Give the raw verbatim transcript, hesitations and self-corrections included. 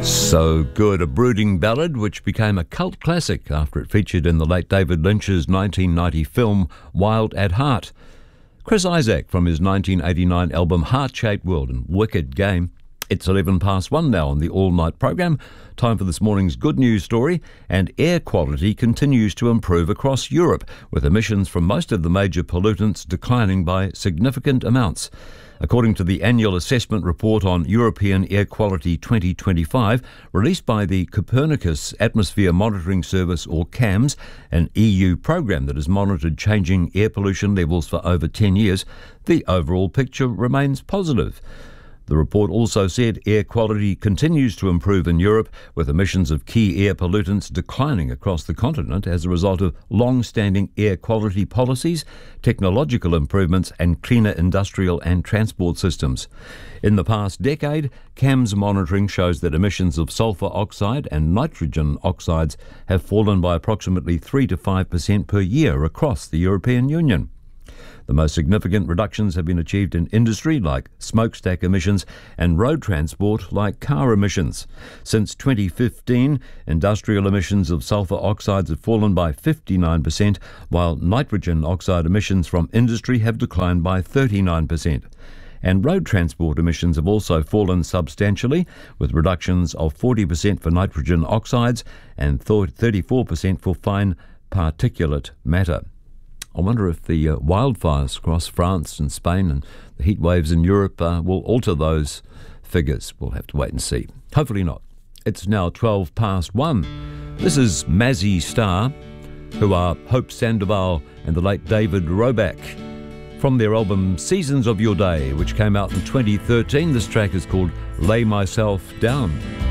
So good, a brooding ballad which became a cult classic after it featured in the late David Lynch's nineteen ninety film Wild at Heart. Chris Isaak from his nineteen eighty-nine album Heart-Shaped World and Wicked Game. It's eleven past one now on the all-night program. Time for this morning's good news story. And air quality continues to improve across Europe, with emissions from most of the major pollutants declining by significant amounts. According to the annual assessment report on European Air Quality twenty twenty-five, released by the Copernicus Atmosphere Monitoring Service, or CAMS, an E U program that has monitored changing air pollution levels for over ten years, the overall picture remains positive. The report also said air quality continues to improve in Europe, with emissions of key air pollutants declining across the continent as a result of long-standing air quality policies, technological improvements and cleaner industrial and transport systems. In the past decade, CAMS monitoring shows that emissions of sulphur oxide and nitrogen oxides have fallen by approximately three to five percent per year across the European Union. The most significant reductions have been achieved in industry, like smokestack emissions, and road transport, like car emissions. Since twenty fifteen, industrial emissions of sulphur oxides have fallen by fifty-nine percent, while nitrogen oxide emissions from industry have declined by thirty-nine percent. And road transport emissions have also fallen substantially, with reductions of forty percent for nitrogen oxides and thirty-four percent for fine particulate matter. I wonder if the uh, wildfires across France and Spain and the heat waves in Europe uh, will alter those figures. We'll have to wait and see. Hopefully not. It's now twelve past one. This is Mazzy Star, who are Hope Sandoval and the late David Roback. From their album Seasons of Your Day, which came out in twenty thirteen, this track is called Lay Myself Down.